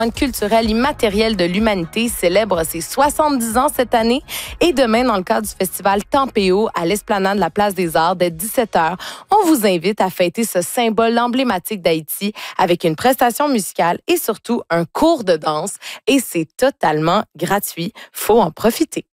culturel immatériel de l'humanité célèbre ses 70 ans cette année et demain, dans le cadre du festival Tempéo à l'Esplanade de la Place des Arts dès 17h, on vous invite à fêter ce symbole emblématique d'Haïti avec une prestation musicale et surtout un cours de danse et c'est totalement gratuit. Faut en profiter.